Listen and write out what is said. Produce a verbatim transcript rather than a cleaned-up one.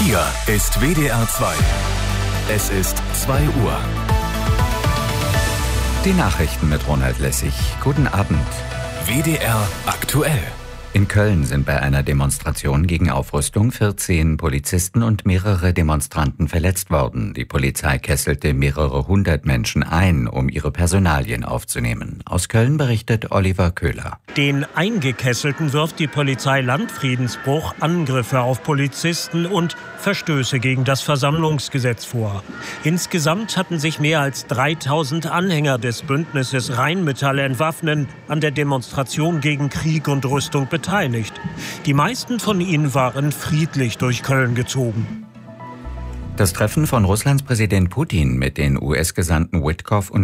Hier ist W D R zwei. Es ist zwei Uhr. Die Nachrichten mit Ronald Lessig. Guten Abend. W D R aktuell. In Köln sind bei einer Demonstration gegen Aufrüstung vierzehn Polizisten und mehrere Demonstranten verletzt worden. Die Polizei kesselte mehrere hundert Menschen ein, um ihre Personalien aufzunehmen. Aus Köln berichtet Oliver Köhler. Den Eingekesselten wirft die Polizei Landfriedensbruch, Angriffe auf Polizisten und Verstöße gegen das Versammlungsgesetz vor. Insgesamt hatten sich mehr als dreitausend Anhänger des Bündnisses Rheinmetall entwaffnen an der Demonstration gegen Krieg und Rüstung beteiligt. Die meisten von ihnen waren friedlich durch Köln gezogen. Das Treffen von Russlands Präsident Putin mit den U S-Gesandten Witkoff und